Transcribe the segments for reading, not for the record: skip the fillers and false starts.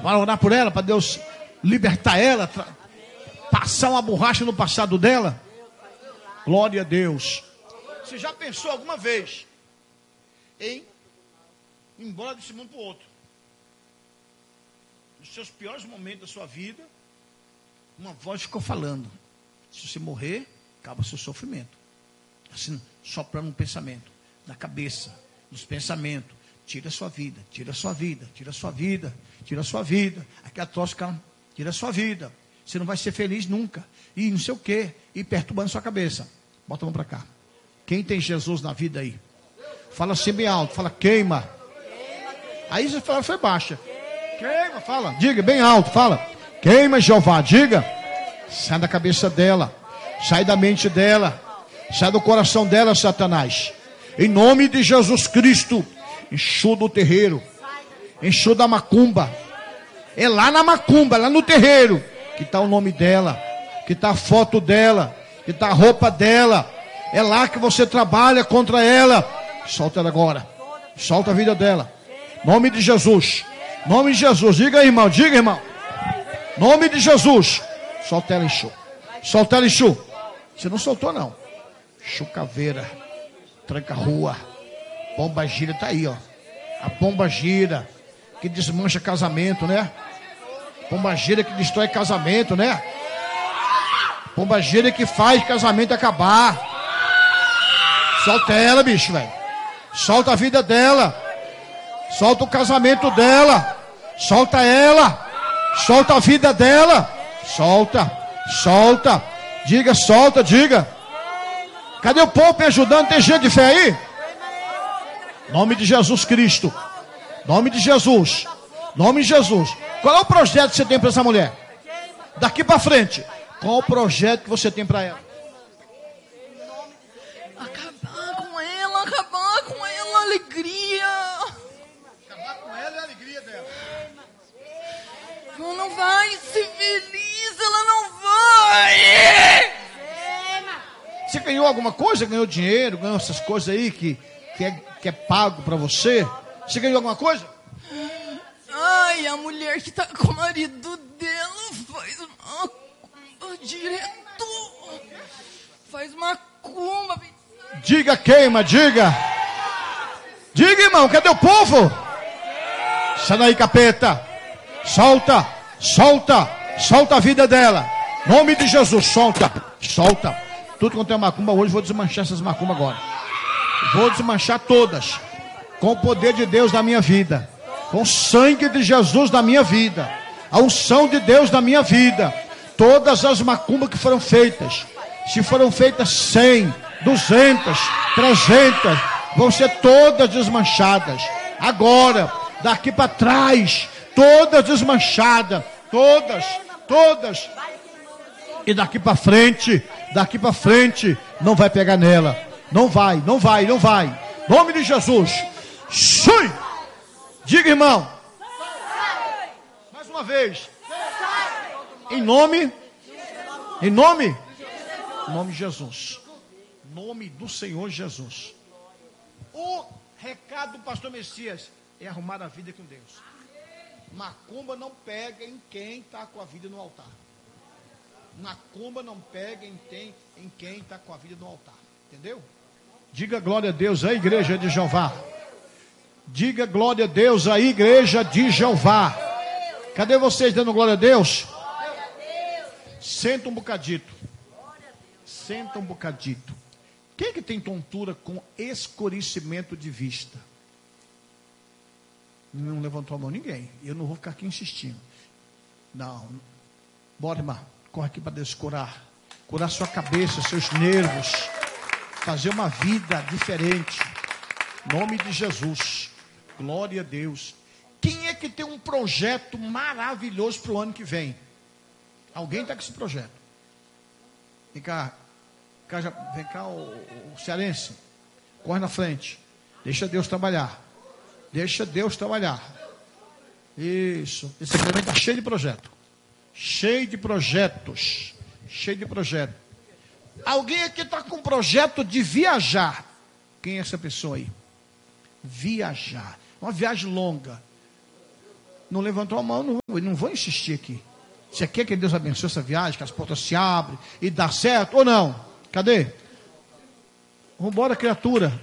Vai orar por ela, para Deus libertar ela, passar uma borracha no passado dela. Glória a Deus. Você já pensou alguma vez em ir embora desse mundo para o outro? Nos seus piores momentos da sua vida, uma voz ficou falando: se você morrer, acaba seu sofrimento. Assim, soprando um pensamento da cabeça, dos pensamentos: tira a sua vida, tira a sua vida, tira a sua vida, tira a sua vida. Aquela tosca, tira a sua vida. Você não vai ser feliz nunca. E não sei o que. E perturbando sua cabeça. Bota a mão para cá. Quem tem Jesus na vida aí? Fala assim bem alto. Fala: queima. Aí você fala, foi baixa. Queima, fala. Diga bem alto, fala: queima, Jeová. Diga. Sai da cabeça dela. Sai da mente dela. Sai do coração dela, Satanás. Em nome de Jesus Cristo. Enxu do terreiro. Enxu da macumba. É lá na macumba, lá no terreiro, que está o nome dela, que está a foto dela, que está a roupa dela. É lá que você trabalha contra ela. Solta ela agora. Solta a vida dela. Nome de Jesus. Nome de Jesus. Diga, irmão. Diga, irmão. Nome de Jesus. Solta ela, Enxu. Solta ela, Enxu. Você não soltou, não. Enxu caveira. Tranca rua. Pomba gira. Está aí, ó. A pomba gira que desmancha casamento, né? Pomba gira que destrói casamento, né? Pomba gira que faz casamento acabar. Solta ela, bicho, velho. Solta a vida dela. Solta o casamento dela. Solta ela. Solta a vida dela. Solta. Solta. Diga, solta, diga. Cadê o povo me ajudando? Tem gente de fé aí? Nome de Jesus Cristo. Nome de Jesus. Nome de Jesus. Qual é o projeto que você tem para essa mulher? Daqui para frente. Qual é o projeto que você tem para ela? Acabar com ela, alegria. Acabar com ela é a alegria dela. Ela não vai ser feliz, ela não vai. Você ganhou alguma coisa? Ganhou dinheiro? Ganhou essas coisas aí que é pago para você? Você ganhou alguma coisa? Ai, a mulher que tá com o marido dela faz macumba direto. Faz macumba. Diga, queima, diga. Diga, irmão, cadê o povo? Sai daí, capeta. Solta, solta, solta a vida dela. Nome de Jesus, solta, solta. Tudo quanto é macumba hoje, vou desmanchar essas macumbas agora. Vou desmanchar todas. Com o poder de Deus na minha vida. Com o sangue de Jesus na minha vida. A unção de Deus na minha vida. Todas as macumbas que foram feitas. Se foram feitas 100, 200, 300. Vão ser todas desmanchadas. Agora, daqui para trás. Todas desmanchadas. Todas, todas. E daqui para frente. Daqui para frente. Não vai pegar nela. Não vai, não vai, não vai. Nome de Jesus. Sim. Diga, irmão. Mais uma vez. Em nome. Em nome. Em nome de Jesus. Nome do Senhor Jesus. O recado do pastor Messias é arrumar a vida com Deus. Macumba não pega em quem está com a vida no altar. Macumba não pega em quem está com a vida no altar. Entendeu? Diga glória a Deus aí, igreja de Jeová. Diga glória a Deus aí, igreja de Jeová. Cadê vocês dando glória a Deus? Senta um bocadito. Senta um bocadito. Quem é que tem tontura com escurecimento de vista? Não levantou a mão ninguém. Eu não vou ficar aqui insistindo. Não. Bora, irmão. Corre aqui para Deus curar. Curar sua cabeça, seus nervos. Fazer uma vida diferente. Em nome de Jesus. Glória a Deus. Quem é que tem um projeto maravilhoso para o ano que vem? Alguém está com esse projeto? Vem cá. Vem cá o cearense. Corre na frente. Deixa Deus trabalhar. Deixa Deus trabalhar. Isso. Esse também está cheio de projeto. Cheio de projetos. Cheio de projetos. Alguém aqui está com um projeto de viajar. Quem é essa pessoa aí? Viajar. Uma viagem longa. Não levantou a mão, não vou insistir aqui. Você quer que Deus abençoe essa viagem, que as portas se abrem e dá certo ou não? Cadê? Vambora, criatura.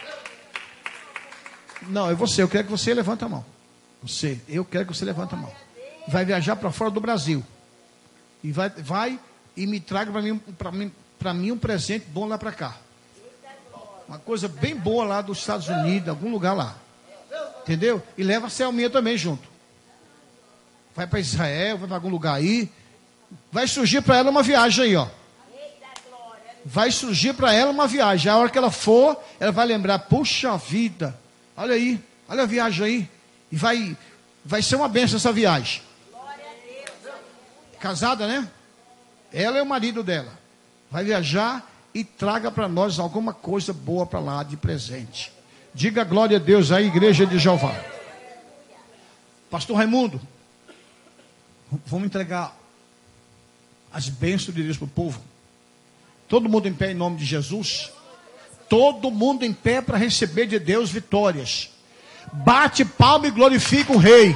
Não, é você, eu quero que você levante a mão. Eu quero que você levante a mão. Vai viajar para fora do Brasil. E vai e me traga para mim um presente bom lá para cá. Uma coisa bem boa lá dos Estados Unidos, algum lugar lá. Entendeu? E leva a Selminha também junto. Vai para Israel, vai para algum lugar aí. Vai surgir para ela uma viagem aí, ó. Vai surgir para ela uma viagem. A hora que ela for, ela vai lembrar, puxa vida, olha aí, olha a viagem aí. E vai ser uma bênção essa viagem. Casada, né? Ela é o marido dela. Vai viajar e traga para nós alguma coisa boa para lá de presente. Diga glória a Deus aí, igreja de Jeová. Pastor Raimundo, vamos entregar as bênçãos de Deus para o povo. Todo mundo em pé em nome de Jesus. Todo mundo em pé para receber de Deus vitórias. Bate palma e glorifica o Rei.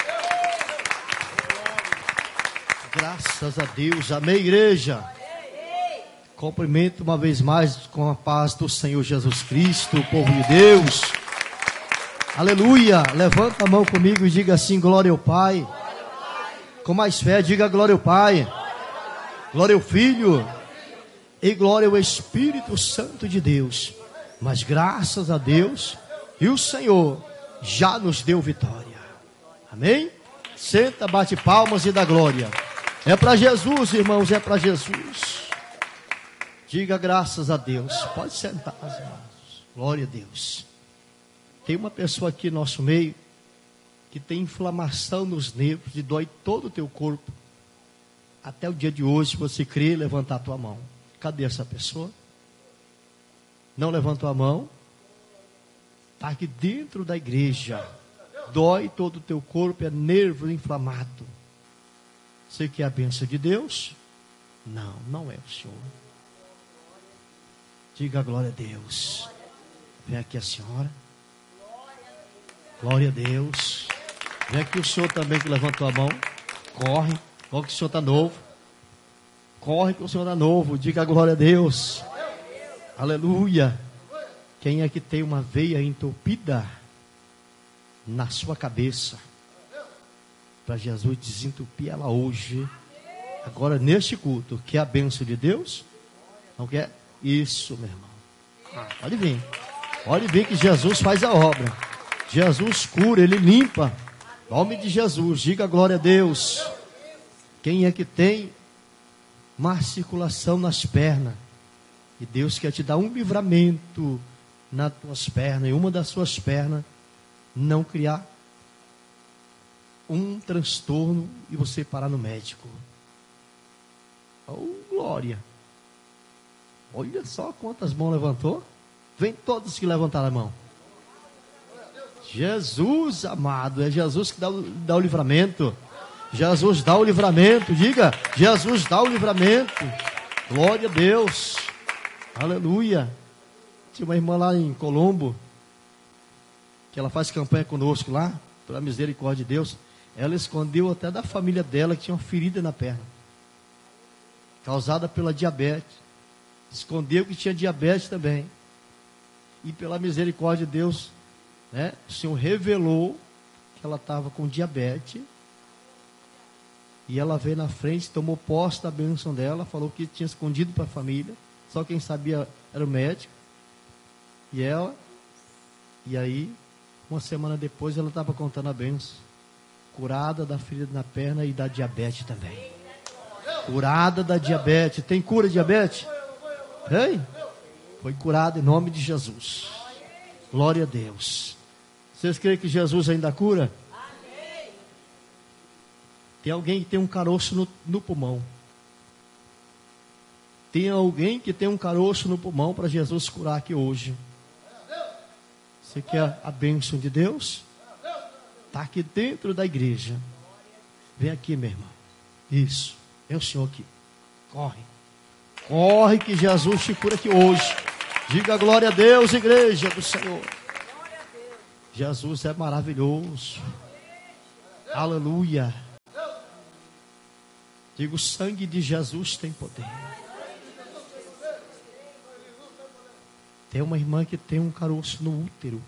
Graças a Deus, amém, igreja. Cumprimento uma vez mais com a paz do Senhor Jesus Cristo, o povo de Deus. Aleluia, levanta a mão comigo e diga assim, glória ao Pai. Com mais fé, diga glória ao Pai, glória ao Filho e glória ao Espírito Santo de Deus. Mas graças a Deus, e o Senhor já nos deu vitória. Amém? Senta, bate palmas e dá glória. É para Jesus, irmãos, é para Jesus. Diga graças a Deus. Pode sentar, irmãos. Glória a Deus. Tem uma pessoa aqui no nosso meio que tem inflamação nos nervos e dói todo o teu corpo. Até o dia de hoje, se você crê, levantar a tua mão. Cadê essa pessoa? Não levantou a mão? Está aqui dentro da igreja. Dói todo o teu corpo, é nervo inflamado. Você quer a bênção de Deus? Não, não é o Senhor. Diga glória a Deus. Vem aqui a senhora. Glória a Deus. Vem aqui o senhor também que levantou a mão. Corre, corre que o senhor está novo. Corre que o senhor está novo. Diga glória a Deus. Aleluia. Quem é que tem uma veia entupida na sua cabeça? Para Jesus desentupir ela hoje. Agora neste culto. Quer a bênção de Deus? Não quer? Isso, meu irmão. Pode vir. Pode vir que Jesus faz a obra. Jesus cura, Ele limpa. Em nome de Jesus, diga glória a Deus. Quem é que tem má circulação nas pernas? E Deus quer te dar um livramento nas tuas pernas. E uma das suas pernas não criar um transtorno e você parar no médico. Oh, glória. Olha só quantas mãos levantou. Vem todos que levantaram a mão. Jesus amado, é Jesus que dá o livramento. Jesus dá o livramento, diga, Jesus dá o livramento. Glória a Deus. Aleluia. Tinha uma irmã lá em Colombo, que ela faz campanha conosco lá, pela misericórdia de Deus. Ela escondeu até da família dela que tinha uma ferida na perna, causada pela diabetes. Escondeu que tinha diabetes também. E pela misericórdia de Deus, né, o Senhor revelou que ela estava com diabetes. E ela veio na frente, tomou posse da bênção dela, falou que tinha escondido para a família. Só quem sabia era o médico. E aí, uma semana depois, ela estava contando a bênção. Curada da ferida na perna e da diabetes também. Curada da diabetes. Tem cura de diabetes? Ei? Foi curado em nome de Jesus. Glória a Deus. Vocês creem que Jesus ainda cura? Tem alguém que tem um caroço no pulmão. Tem alguém que tem um caroço no pulmão para Jesus curar aqui hoje. Você quer a bênção de Deus? Está aqui dentro da igreja. Vem aqui, meu irmão. Isso. É o Senhor aqui. Corre. Corre que Jesus te cura aqui hoje. Diga glória a Deus, igreja do Senhor. Jesus é maravilhoso. Aleluia. Digo, o sangue de Jesus tem poder. Tem uma irmã que tem um caroço no útero.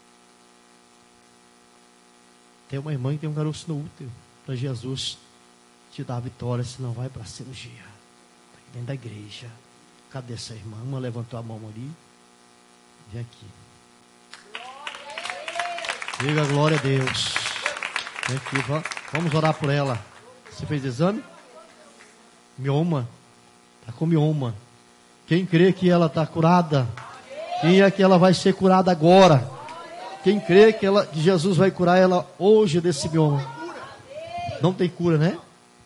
Tem uma irmã que tem um caroço no útero. Para Jesus te dar a vitória, senão vai para a cirurgia. Dentro da igreja. Cadê essa irmã? Uma levantou a mão ali. Vem aqui. Diga glória a Deus. Vem aqui, vamos orar por ela. Você fez exame? Mioma. Está com mioma. Quem crê que ela está curada? Quem é que ela vai ser curada agora? Quem crê que Jesus vai curar ela hoje desse mioma? Não tem cura, né?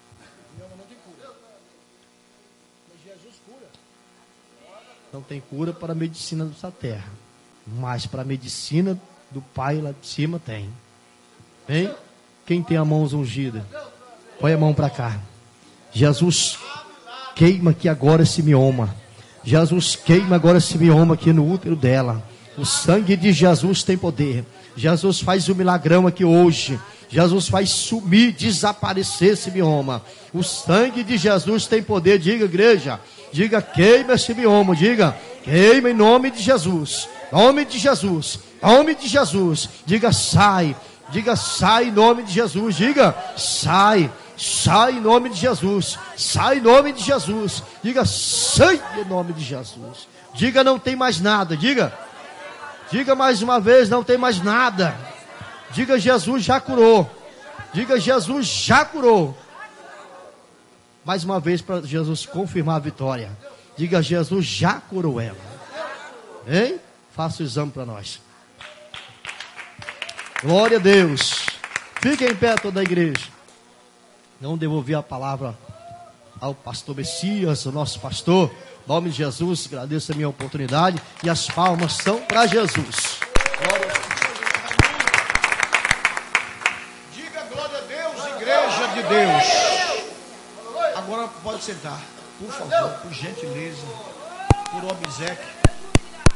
Não tem cura para a medicina dessa terra. Mas para a medicina do Pai lá de cima tem. Hein? Quem tem a mão ungida? Põe a mão para cá. Jesus, queima aqui agora esse mioma. Jesus, queima agora esse mioma aqui no útero dela. O sangue de Jesus tem poder. Jesus faz o milagrão aqui hoje. Jesus faz sumir, desaparecer esse mioma. O sangue de Jesus tem poder. Diga, igreja. Diga, queima esse mioma. Diga, queima em nome de Jesus. Nome de Jesus. Nome de Jesus. Diga, sai. Diga, sai em nome de Jesus. Diga, sai. Sai em nome de Jesus. Sai em nome de Jesus. Diga, sai em nome de Jesus. Diga, não tem mais nada. Diga. Diga mais uma vez, não tem mais nada. Diga, Jesus já curou. Diga, Jesus já curou. Mais uma vez para Jesus confirmar a vitória. Diga, Jesus já curou ela. Hein? Faça o exame para nós. Glória a Deus. Fiquem em pé toda a igreja. Não devolvi a palavra ao pastor Messias, o nosso pastor. Em nome de Jesus, agradeço a minha oportunidade. E as palmas são para Jesus. Glória. Diga glória a Deus, igreja de Deus. Agora pode sentar, por favor, por gentileza, por obséquio.